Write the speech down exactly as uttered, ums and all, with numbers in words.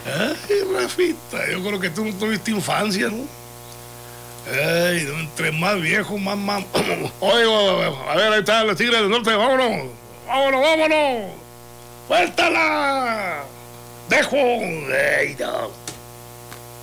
Ay, Rafita, yo creo que tú no tuviste infancia, ¿no? Ay, entre más viejo, más más. Oye, a ver, ahí están los Tigres del Norte, vámonos, vámonos, vámonos. ¡Suéltala! ¡Dejo! ¡Ey, no!